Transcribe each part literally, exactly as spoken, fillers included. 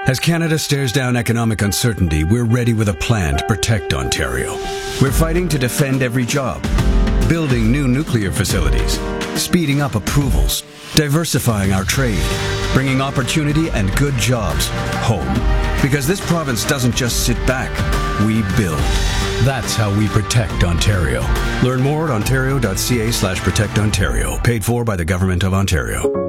As Canada stares down economic uncertainty, we're ready with a plan to protect Ontario. We're fighting to defend every job, building new nuclear facilities, speeding up approvals, diversifying our trade, bringing opportunity and good jobs home. Because this province doesn't just sit back, we build. That's how we protect Ontario. Learn more at ontario.ca slash protect Ontario. Paid for by the Government of Ontario.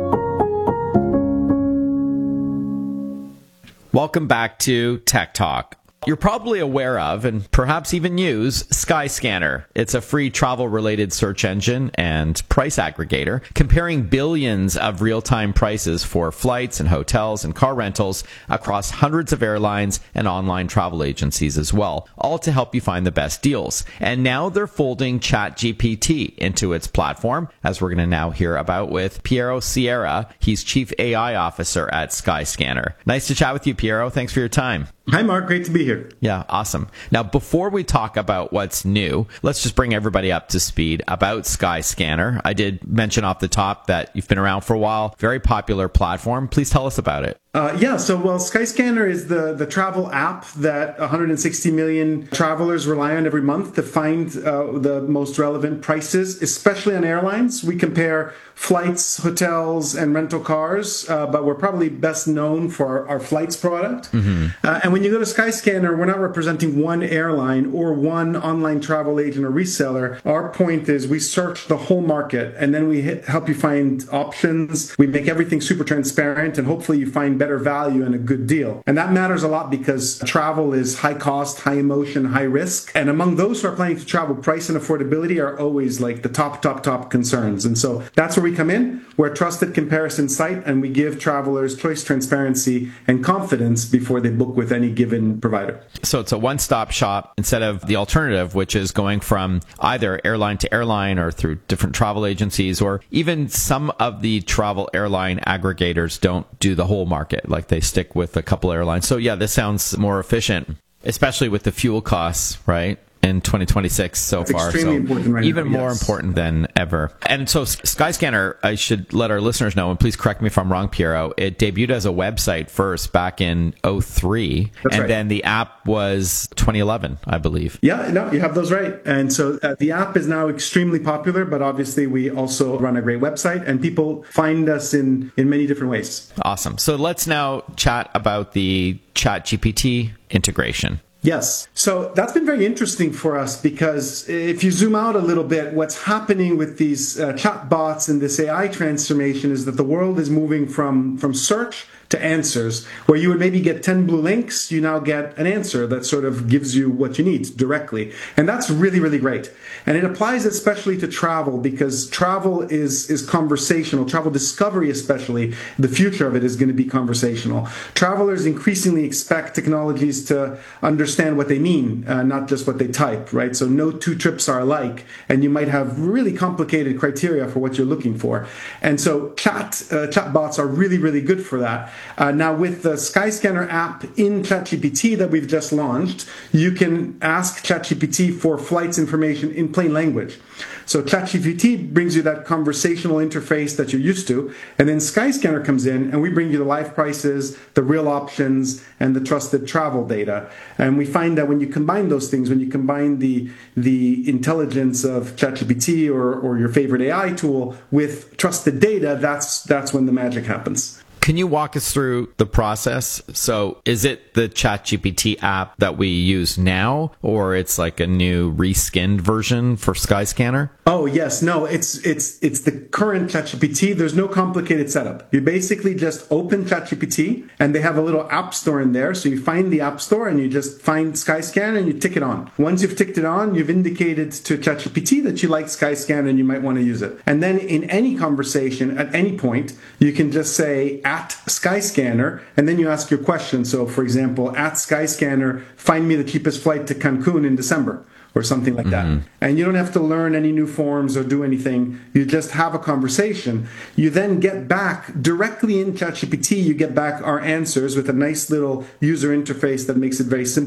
Welcome back to Tech Talk. You're probably aware of, and perhaps even use, Skyscanner. It's a free travel-related search engine and price aggregator, comparing billions of real-time prices for flights and hotels and car rentals across hundreds of airlines and online travel agencies as well, all to help you find the best deals. And now they're folding ChatGPT into its platform, as we're going to now hear about with Piero Sierra. He's Chief A I Officer at Skyscanner. Nice to chat with you, Piero. Thanks for your time. Hi, Mark. Great to be here. Yeah, awesome. Now, before we talk about what's new, let's just bring everybody up to speed about Skyscanner. I did mention off the top that you've been around for a while. Very popular platform. Please tell us about it. Uh, yeah, so well, Skyscanner is the, the travel app that one hundred sixty million travelers rely on every month to find uh, the most relevant prices, especially on airlines. We compare flights, hotels, and rental cars, uh, but we're probably best known for our, our flights product. Mm-hmm. Uh, and when you go to Skyscanner, we're not representing one airline or one online travel agent or reseller. Our point is we search the whole market, and then we hit, help you find options. We make everything super transparent, and hopefully you find better value and a good deal. And that matters a lot because travel is high cost, high emotion, high risk. And among those who are planning to travel, price and affordability are always like the top, top, top concerns. And so that's where we come in. We're a trusted comparison site, and we give travelers choice, transparency, and confidence before they book with any given provider. So it's a one-stop shop instead of the alternative, which is going from either airline to airline or through different travel agencies, or even some of the travel airline aggregators don't do the whole market. Like they stick with a couple airlines. So yeah, this sounds more efficient, especially with the fuel costs, right? In twenty twenty-six so That's far, extremely so important right even now, more yes. important than ever. And so Skyscanner, I should let our listeners know, and please correct me if I'm wrong, Piero, it debuted as a website first back in oh three, That's and right. then the app was twenty eleven, I believe. Yeah, no, you have those right. And so uh, the app is now extremely popular, but obviously we also run a great website, and people find us in, in many different ways. Awesome. So let's now chat about the ChatGPT integration. Yes. So that's been very interesting for us because if you zoom out a little bit, what's happening with these uh, chat bots and this A I transformation is that the world is moving from, from search to answers. Where you would maybe get ten blue links, you now get an answer that sort of gives you what you need directly. And that's really, really great. And it applies especially to travel because travel is, is conversational. Travel discovery especially, the future of it is going to be conversational. Travelers increasingly expect technologies to understand what they mean, uh, not just what they type, right? So no two trips are alike, and you might have really complicated criteria for what you're looking for. And so chat uh, chatbots are really, really good for that. Uh, now, with the Skyscanner app in ChatGPT that we've just launched, you can ask ChatGPT for flights information in plain language. So ChatGPT brings you that conversational interface that you're used to, and then Skyscanner comes in, and we bring you the live prices, the real options, and the trusted travel data. And we find that when you combine those things, when you combine the the intelligence of ChatGPT or, or your favorite A I tool with trusted data, that's that's when the magic happens. Can you walk us through the process? So is it the ChatGPT app that we use now, or it's like a new reskinned version for Skyscanner? Oh, yes. No, it's it's it's the current ChatGPT. There's no complicated setup. You basically just open ChatGPT, and they have a little app store in there. So you find the app store, and you just find Skyscanner, and you tick it on. Once you've ticked it on, you've indicated to ChatGPT that you like Skyscanner and you might want to use it. And then in any conversation, at any point, you can just say, at Skyscanner, and then you ask your question. So, for example, at Skyscanner, find me the cheapest flight to Cancun in December, or something like that. Mm-hmm. And you don't have to learn any new forms or do anything. You just have a conversation. You then get back directly in ChatGPT, you get back our answers with a nice little user interface that makes it very simple